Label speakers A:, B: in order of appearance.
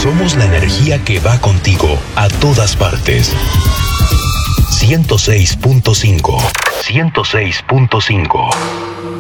A: Somos la energía que va contigo a todas partes. 106.5. 106.5.